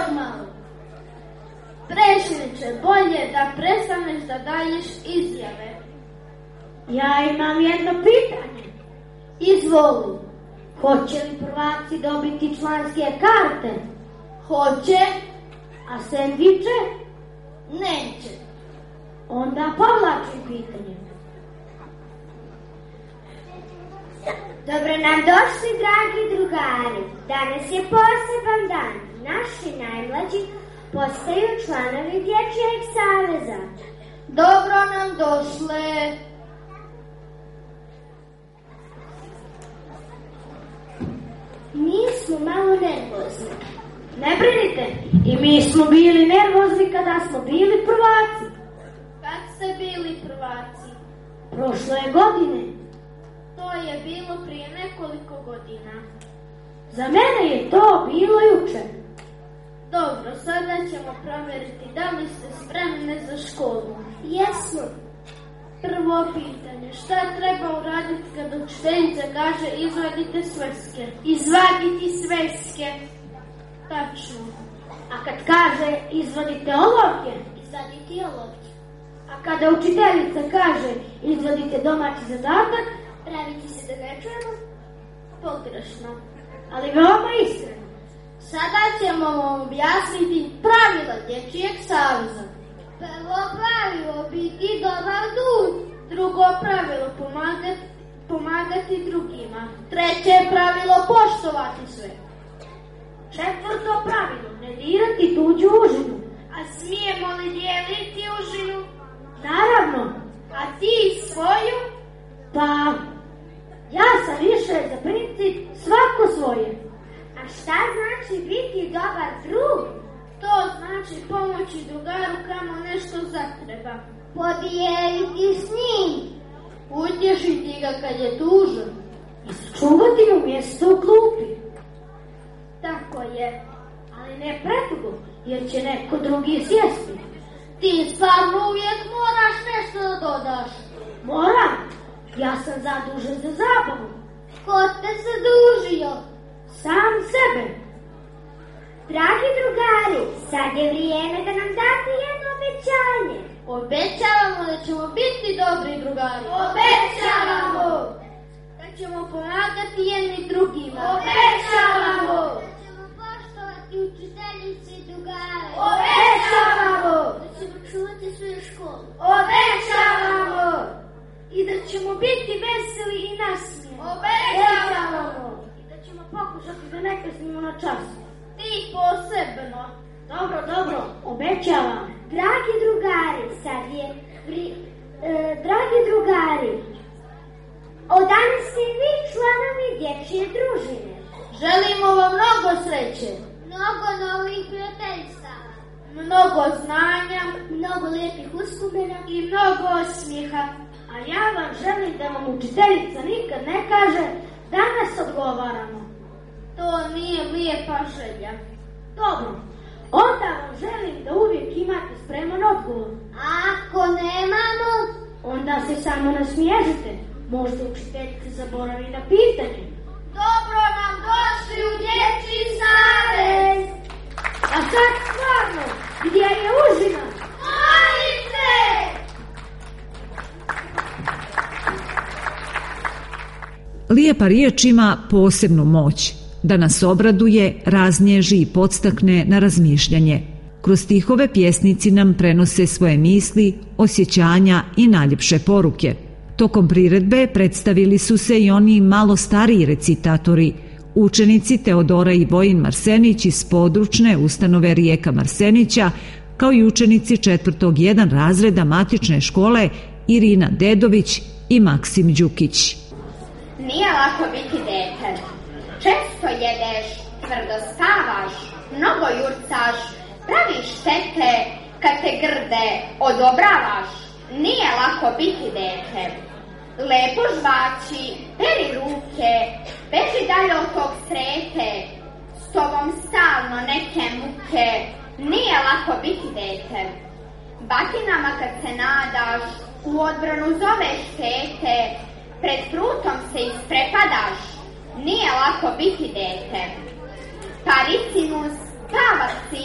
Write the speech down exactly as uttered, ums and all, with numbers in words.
odmalo. Predsjedniče, bolje da prestaneš da daješ izjave. Ja imam jedno pitanje. Izvoli. Hoće li prvaci dobiti članske karte? Hoće. A sendviče? Neće. Onda povlačim pitanje. Dobro nam došli, dragi drugari. Danas je poseban dan. Naši najmlađi postaju članovi Dječjeg saveza. Dobro nam došle. Mi smo malo nervozni. Ne brinite, i mi smo bili nervozni kada smo bili prvaci. Kad ste bili prvaci? Prošle godine. To je bilo prije nekoliko godina. Za mene je to bilo juče. Dobro, sada ćemo provjeriti da li ste spremne za školu. Jesmo. Prvo pitanje, šta treba uraditi kad učiteljica kaže izvadite sveske? Izvaditi sveske. Tačno. A kad kaže izvadite olovke? Izvaditi olovke. A kada učiteljica kaže izvadite domaći zadatak? Praviti se da ne čujemo? Pogrešno. Ali veoma iskreno. Sada ćemo vam objasniti pravila Dječjeg saveza. Prvo pravilo, biti dobar drug. Drugo pravilo, pomagati, pomagati drugima. Treće pravilo, poštovati sve. Četvrto pravilo, ne dirati tuđu užinu. A smijemo li dijeliti užinu? Naravno. A ti svoju? Pa, ja sam više za princip svako svoje. A šta znači biti dobar drug? To znači pomoći drugaru kamo nešto zatreba. Podijeliti s njim. Utješiti ga kad je tužan. I sačuvati mu mjesto u klupi. Tako je. Ali ne predugo, jer će neko drugi sjesti. Ti stvarno uvijek moraš nešto da dodaš. Moram. Ja sam zadužen za zabavu. Ko te zadužio? Sam sebe. Dragi drugari, sad je vrijeme da nam date jedno obećanje. Obećavamo da ćemo biti dobri drugari. Obećavamo. Da ćemo pomagati jedni drugima. Obećavamo. Da ćemo poštovati učiteljice i drugare. Obećavamo. Da ćemo čuvati svoju školu. Obećavamo. I da ćemo biti veseli i nasmijeni. Obećavamo. I da ćemo pokušati da ne kasnimo na čas. Ti posebno. Dobro, dobro, obećavam. Dragi drugari, sad je pri, e, dragi drugari, od danas ste vi članovi dječje družine. Želimo vam mnogo sreće. Mnogo novih prijateljstava. Mnogo znanja. Mnogo lijepih uspomena. I mnogo osmijeha. A ja vam želim da vam učiteljica nikad ne kaže danas odgovaramo. To nije lijepa želja. Dobro, onda vam želim da uvijek imate spreman odgovor. Ako nemamo, onda se samo nasmiježite. Možda učiteljica zaboravi na pitanje. Dobro nam došli u Dječji savez. A sad stvarno, gdje je užina? Molite! Lijepa riječ ima posebnu moć da nas obraduje, raznježi i podstakne na razmišljanje. Kroz stihove pjesnici nam prenose svoje misli, osjećanja i najljepše poruke. Tokom priredbe predstavili su se i oni malo stariji recitatori, učenici Teodora i Vojin Marsenić iz područne ustanove Rijeka Marsenića, kao i učenici četvrtog jedan razreda matične škole Irina Dedović i Maksim Đukić. Nije lako biti dete. Često jedeš, tvrdo spavaš, mnogo jurcaš, praviš štete, kad te grde odobravaš. Nije lako biti dete. Lepo žvači, peri ruke, beži dalje od tog srete, s tobom stalno neke muke. Nije lako biti dete. Batinama kad se nadaš, u odbranu zoveš tete, pred prutom se isprepadaš. Nije lako biti dete. Paricinus, pravac si